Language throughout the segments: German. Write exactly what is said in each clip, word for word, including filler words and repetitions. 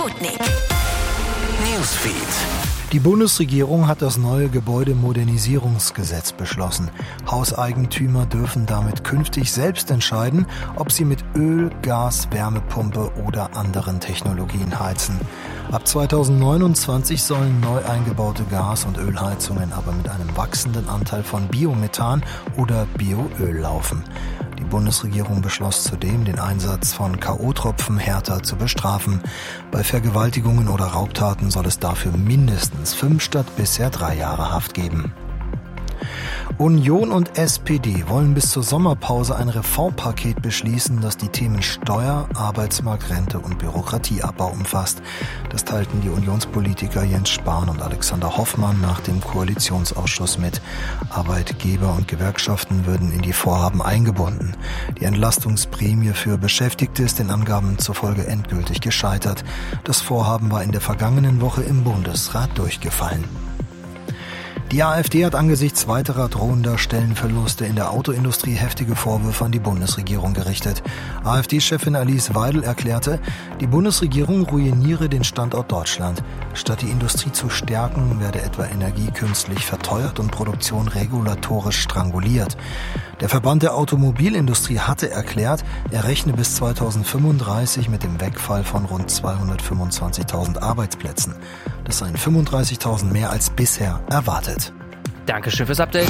Sputnik. Newsfeed. Die Bundesregierung hat das neue Gebäudemodernisierungsgesetz beschlossen. Hauseigentümer dürfen damit künftig selbst entscheiden, ob sie mit Öl, Gas, Wärmepumpe oder anderen Technologien heizen. Ab zweitausendneunundzwanzig sollen neu eingebaute Gas- und Ölheizungen aber mit einem wachsenden Anteil von Biomethan oder Bioöl laufen. Die Bundesregierung beschloss zudem, den Einsatz von K O-Tropfen härter zu bestrafen. Bei Vergewaltigungen oder Raubtaten soll es dafür mindestens fünf statt bisher drei Jahre Haft geben. Union und S P D wollen bis zur Sommerpause ein Reformpaket beschließen, das die Themen Steuer, Arbeitsmarkt, Rente und Bürokratieabbau umfasst. Das teilten die Unionspolitiker Jens Spahn und Alexander Hoffmann nach dem Koalitionsausschuss mit. Arbeitgeber und Gewerkschaften würden in die Vorhaben eingebunden. Die Entlastungsprämie für Beschäftigte ist den Angaben zufolge endgültig gescheitert. Das Vorhaben war in der vergangenen Woche im Bundesrat durchgefallen. Die AfD hat angesichts weiterer drohender Stellenverluste in der Autoindustrie heftige Vorwürfe an die Bundesregierung gerichtet. AfD-Chefin Alice Weidel erklärte, die Bundesregierung ruiniere den Standort Deutschland. Statt die Industrie zu stärken, werde etwa Energie künstlich verteuert und Produktion regulatorisch stranguliert. Der Verband der Automobilindustrie hatte erklärt, er rechne bis zweitausendfünfunddreißig mit dem Wegfall von rund zweihundertfünfundzwanzigtausend Arbeitsplätzen. Das seien fünfunddreißigtausend mehr als bisher erwartet. Dankeschön fürs Update.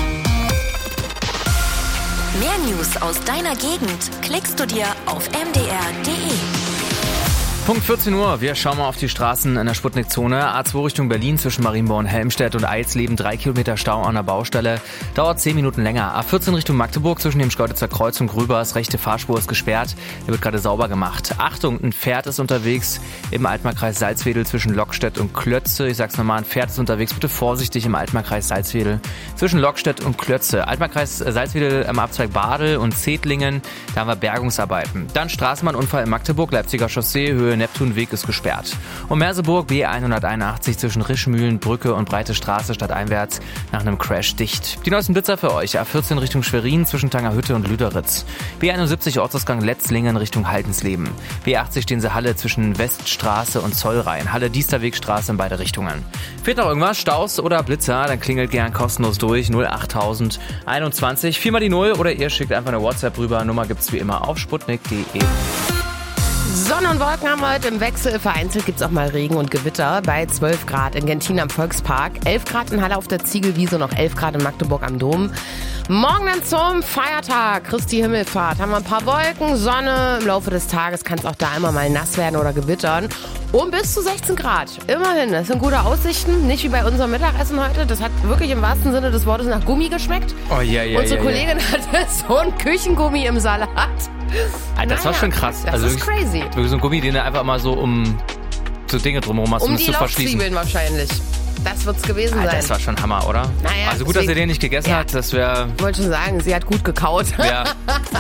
Mehr News aus deiner Gegend klickst du dir auf m d r punkt d e. Punkt vierzehn Uhr, wir schauen mal auf die Straßen in der Sputnik-Zone. A zwei Richtung Berlin zwischen Marienborn, Helmstedt und Eilsleben, drei Kilometer Stau an der Baustelle. Dauert zehn Minuten länger. A vierzehn Richtung Magdeburg zwischen dem Schkeuditzer Kreuz und Grübers, rechte Fahrspur ist gesperrt. Der wird gerade sauber gemacht. Achtung, ein Pferd ist unterwegs im Altmarkkreis Salzwedel zwischen Lockstedt und Klötze. Ich sag's nochmal, ein Pferd ist unterwegs. Bitte vorsichtig im Altmarkkreis Salzwedel zwischen Lockstedt und Klötze. Altmarkkreis Salzwedel am Abzweig Badel und Zedlingen, da haben wir Bergungsarbeiten. Dann Straßenbahnunfall in Magdeburg, Leipziger Chaussee, Höhe Neptunweg ist gesperrt. Und Merseburg B hunderteinundachtzig zwischen Rischmühlen, Brücke und Breite Straße stadteinwärts nach einem Crash dicht. Die neuesten Blitzer für euch. A vierzehn Richtung Schwerin zwischen Tangerhütte und Lüderitz. B einundsiebzig Ortsausgang Letzlingen Richtung Haldensleben. B achtzig Steense-Halle zwischen Weststraße und Zollrhein. Halle-Diesterwegstraße in beide Richtungen. Fehlt noch irgendwas? Staus oder Blitzer? Dann klingelt gern kostenlos durch. null acht null null eins eins. Viermal die Null oder ihr schickt einfach eine WhatsApp rüber. Nummer gibt's wie immer auf sputnik punkt de. Sonne und Wolken haben wir heute im Wechsel. Vereinzelt gibt es auch mal Regen und Gewitter bei zwölf Grad in Gentin am Volkspark, elf Grad in Halle auf der Ziegelwiese, noch elf Grad in Magdeburg am Dom. Morgen dann zum Feiertag, Christi Himmelfahrt, haben wir ein paar Wolken, Sonne. Im Laufe des Tages kann es auch da immer mal nass werden oder gewittern. Und bis zu sechzehn Grad. Immerhin, das sind gute Aussichten. Nicht wie bei unserem Mittagessen heute. Das hat wirklich im wahrsten Sinne des Wortes nach Gummi geschmeckt. Oh, ja, ja, Unsere ja, Kollegin ja. hatte so ein Küchengummi im Salat. Alter, das naja, war schon krass. Das also ist wirklich, crazy. Wirklich so ein Gummi, den du einfach mal so um so Dinge drumherum hast, um, Um es die zu verschließen. Lauchzwiebeln wahrscheinlich. Das wird's gewesen Alter, sein. das war schon Hammer, oder? Naja, also gut, dass deswegen- er den nicht gegessen Ja. hat. Das wäre... Ich wollte schon sagen, sie hat gut gekaut. Ja,